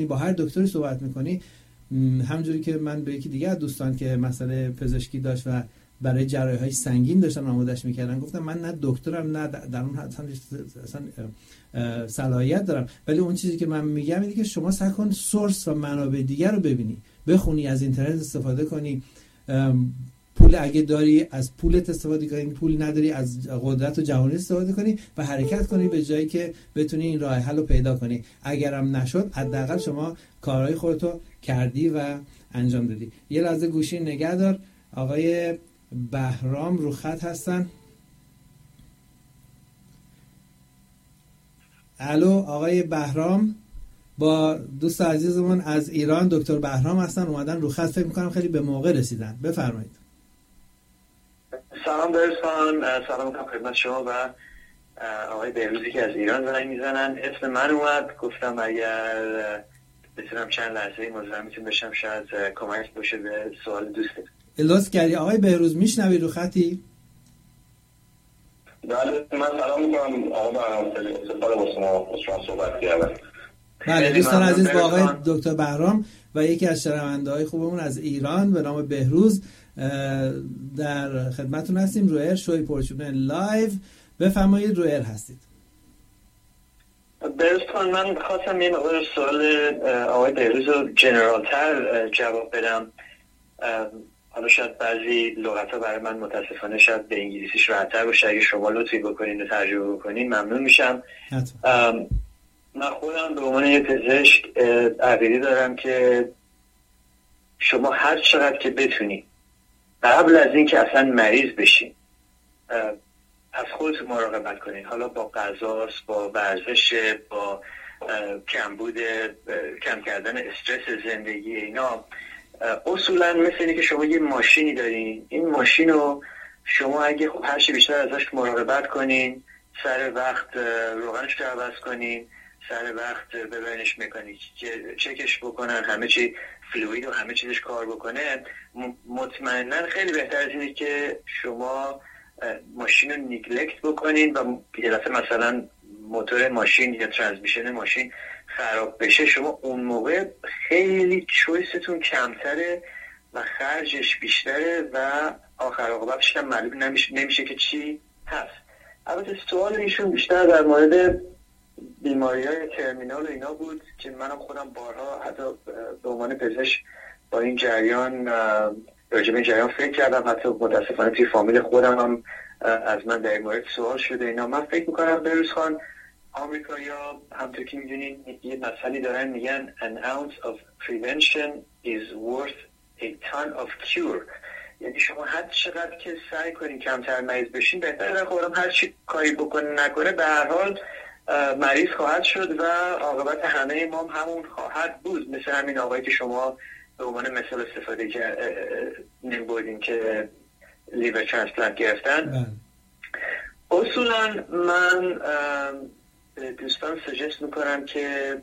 با هر دکتری صحبت میکنی، همونجوری که من به یکی دیگه از دوستان که مسئله پزشکی داشت و برای جراحی‌های سنگین داشتن آمادهش میکردن، گفتم من نه دکترم نه در اون اصلا صلاحیت دارم، ولی اون چیزی که من میگم اینه که شما سعی کن سورس و منابع دیگر رو ببینی، بخونی، از اینترنت استفاده کنی، پول اگه داری از پولت استفاده کنی، پول نداری از قدرت و جوانی استفاده کنی و حرکت کنی به جایی که بتونی این راه حل رو پیدا کنی. اگرم نشد حداقل شما کارهای خودتو کردی و انجام دادی. یه لحظه گوشی نگه دار. آقای بهرام رو خط هستن. الو آقای بهرام، با دوست عزیزمون از ایران دکتر بهرام هستن، اومدن رو خط، فکر میکنم خیلی به موقع رسیدن. بفرمایید. سلام برسان، سلام میکنم خدمت شما و آقای بهروزی که از ایران زنگ میزنن. اسم من اومد، گفتم اگر بتونم چند لحظه مزاحمتون بشم شاید کمک باشه به سوال دوستت. لطف کردی. آقای بهروز میشنوی رو خطی؟ بله من سلام میکنم آقا بهرام، سفر با شما صحبت کردم. بله دوستان عزیز، با آقای دکتر بهرام و یکی از شنونده‌های خوبمون از ایران به نام بهروز در خدمتتون هستیم. رو ایر شوی پرچونه لایو. بفرمایید، رو ایر هستید. برسان، من خواستم یه مقدار سوال آقای بهروز رو جنرالتر جواب بدم. حالا شاید بعضی لغت‌ها برای من متاسفانه شاید به انگلیسیش راحت‌تر باشه، اگه شما لطفی بکنین و ترجمه بکنین ممنون میشم. من خودم به عنوان یه پزشک عقیده دارم که شما هر چقدر که بتونی قبل از این که اصلا مریض بشین از خودتون مراقبت کنین، حالا با غذاست، با ورزش، با کم کردن استرس زندگی، اینا اصولا مثل اینه که شما یه ماشینی دارین. این ماشین رو شما اگه هر چی بیشتر ازش مراقبت کنین، سر وقت روغنش رو عوض کنین، سر وقت ببرینش مکانیک چکش بکنن، همه چی فلوید و همه چیزش کار بکنه، مطمئنا خیلی بهتر از اینه که شما ماشین رو نیگلکت بکنین و یه دفعه مثلا موتور ماشین یا ترانسمیشن ماشین خراب بشه. شما اون موقع خیلی چویستون کمتره و خرجش بیشتره و آخر عاقبتش هم معلوم نمیشه که چی هست. البته سوال ایشون بیشتر در مورد بیماری‌های ترمینال و اینا بود که منم خودم بارها حتی به عنوان پزشک با این جریان راجع به این جریان فکر کردم، حتی متاسفانه توی فامیل خودم هم از من در این مورد سوال شده اینا. من فکر میکنم بهروز خان، آمریکایی‌ها همونطور که میدونین یه مسئله دارن میگن an ounce of prevention is worth a ton of cure. یعنی شما هر چقدر که سعی کنین کمتر مریض بشین بهتره. خودم هر چی کاری بکنه نکنه به هر حال مریض خواهد شد و عاقبت همه ما همون خواهد بود. مثل همین آقایی که شما به عنوان مثال استفاده نمی‌بردین که لیور ترانسپلانت گرفتن. اصولا من دوستان سجست میکنم که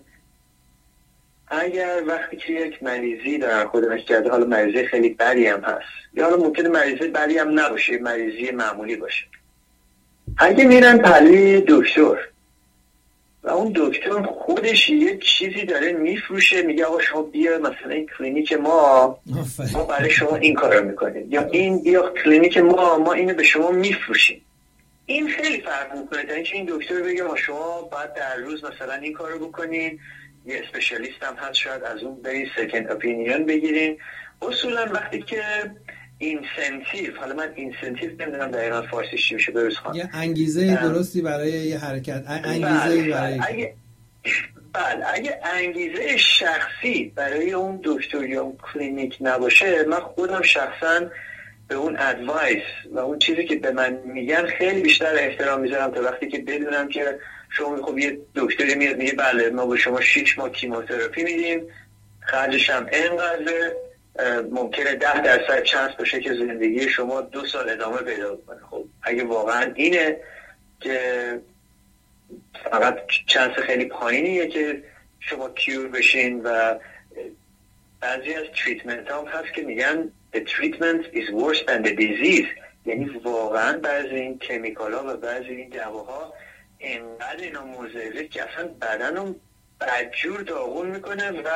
اگر وقتی که یک مریضی دارن خودش کرده، حالا مریضی خیلی بدی هم هست یا حالا ممکنه مریضی بدی هم نباشه، مریضی معمولی باشه، اگه میرن پلوی دکتر و اون دکتر خودش یه چیزی داره میفروشه، میگه آقا شما بیا مثلا این کلینیک ما برای شما این کارو میکنیم، یا این بیا کلینیک ما اینو به شما میفروشیم، این خیلی فرق میکنه تا اینکه این دکتر بگه ما شما باید در روز مثلا این کارو بکنین، یه اسپشیالیست هم هست شاید از اون برید سکند اپینین بگیرین. اصولا وقتی که اینسنتیو، حالا من اینسنتیو نمیدونم در ایران فارسیش چی میشه بروز خان، یه انگیزه درستی برای یه حرکت، انگیزه برای اگه انگیزه شخصی برای اون دکتر یا اون کلینیک نباشه، من خودم شخصا به اون ادوایس و اون چیزی که به من میگن خیلی بیشتر احترام میذارم تا وقتی که بدونم که شما خب یه دکتری میاد میگه بله ما به شما 6 ماه کیموتراپی میدیم، خرجش هم اینقدر، ممکنه 10% چانس باشه که زندگی شما 2 سال ادامه پیدا کنه. خب اگه واقعا اینه که فقط چانس خیلی پایینیه که شما کیور بشین، و بعضی از تریتمنت هم هست که میگن the treatment is worse than the disease، یعنی واقعا بعضی این کمیکال ها و بعضی این دواها اینقدر اینا مضره که اصلا بدن رو بدجور داغون میکنه و